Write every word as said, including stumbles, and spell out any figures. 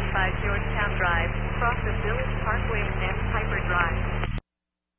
five Georgetown Drive, cross of Village Parkway and Piper Drive.